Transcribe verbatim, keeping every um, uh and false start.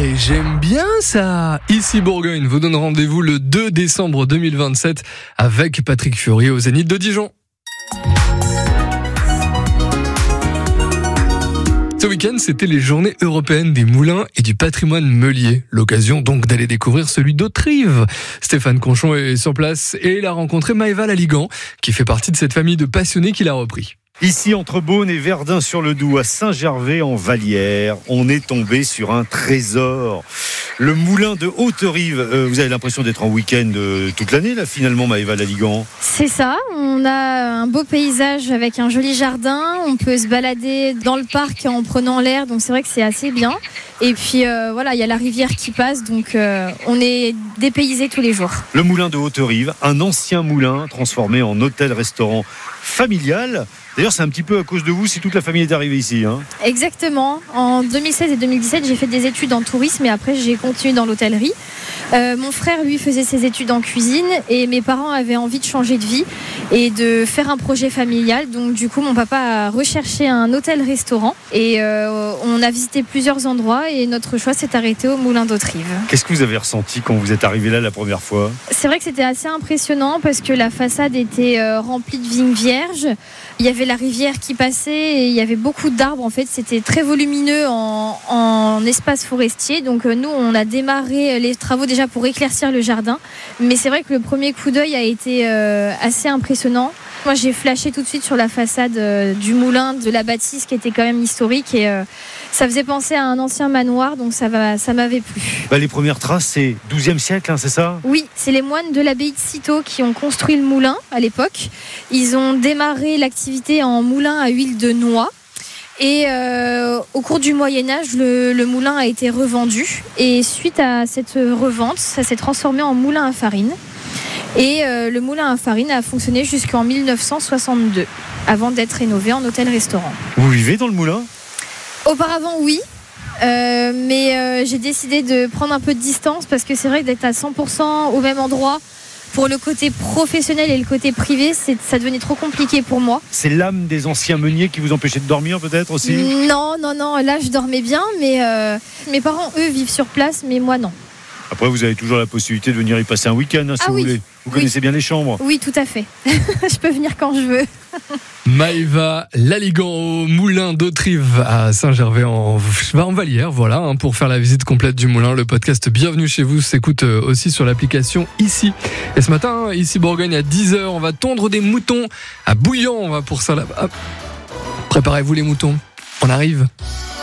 Et j'aime bien ça. Ici Bourgogne vous donne rendez-vous le deux décembre deux mille vingt-sept avec Patrick Fiori au Zénith de Dijon. Ce week-end, c'était les journées européennes des moulins et du patrimoine meulier. L'occasion donc d'aller découvrir celui d'Hauterive. Stéphane Conchon est sur place et il a rencontré Maëva Laligan, qui fait partie de cette famille de passionnés qui l'a repris. Ici, entre Beaune et Verdun-sur-le-Doubs, à Saint-Gervais-en-Vallière, on est tombé sur un trésor. Le moulin de Hauterive. Euh, vous avez l'impression d'être en week-end euh, toute l'année, là, finalement, Maëva Laligan. C'est ça. On a un beau paysage avec un joli jardin. On peut se balader dans le parc en prenant l'air. Donc, c'est vrai que c'est assez bien. Et puis, euh, voilà, il y a la rivière qui passe. Donc, euh, on est dépaysé tous les jours. Le moulin de Hauterive, un ancien moulin transformé en hôtel-restaurant familial. D'ailleurs, c'est un petit peu à cause de vous si toute la famille est arrivée ici. Hein. Exactement. En deux mille seize et deux mille dix-sept, j'ai fait des études en tourisme et après, j'ai continué dans l'hôtellerie. Euh, mon frère, lui, faisait ses études en cuisine et mes parents avaient envie de changer de vie et de faire un projet familial. Donc, du coup, mon papa a recherché un hôtel-restaurant et euh, on a visité plusieurs endroits et notre choix s'est arrêté au moulin d'Hauterive. Qu'est-ce que vous avez ressenti quand vous êtes arrivé là la première fois ? C'est vrai que c'était assez impressionnant parce que la façade était euh, remplie de vignes vierges. Il y avait la rivière qui passait et il y avait beaucoup d'arbres. En fait, c'était très volumineux en, en espace forestier. Donc, euh, nous, on a démarré les travaux déjà pour éclaircir le jardin. Mais c'est vrai que le premier coup d'œil a été euh, assez impressionnant. Moi, j'ai flashé tout de suite sur la façade euh, du moulin, de la bâtisse qui était quand même historique et euh, ça faisait penser à un ancien manoir, donc ça, va, ça m'avait plu. Bah, les premières traces, c'est douzième siècle, hein, c'est ça ? Oui, c'est les moines de l'abbaye de Cîteaux qui ont construit le moulin à l'époque. Ils ont démarré l'activité en moulin à huile de noix. Et euh, au cours du Moyen-Âge, le, le moulin a été revendu. Et suite à cette revente, ça s'est transformé en moulin à farine. Et euh, le moulin à farine a fonctionné jusqu'en mille neuf cent soixante-deux, avant d'être rénové en hôtel-restaurant. Vous vivez dans le moulin ? Auparavant, oui. Euh, mais euh, j'ai décidé de prendre un peu de distance parce que c'est vrai que d'être à cent pour cent au même endroit, pour le côté professionnel et le côté privé, c'est, ça devenait trop compliqué pour moi. C'est l'âme des anciens meuniers qui vous empêchait de dormir peut-être aussi ? Non, non, non, là je dormais bien, mais euh, mes parents, eux, vivent sur place, mais moi non. Après, vous avez toujours la possibilité de venir y passer un week-end, hein, si ah vous oui. voulez. Vous oui. connaissez bien les chambres ? Oui, tout à fait. Je peux venir quand je veux. Maëva Laligan au moulin d'Hauterive à Saint-Gervais-en-Vallière, voilà, hein, pour faire la visite complète du moulin. Le podcast Bienvenue chez vous s'écoute aussi sur l'application Ici. Et ce matin, ici Bourgogne, à dix heures, on va tondre des moutons à Bouillon. On va pour ça là-bas. Préparez-vous les moutons, on arrive.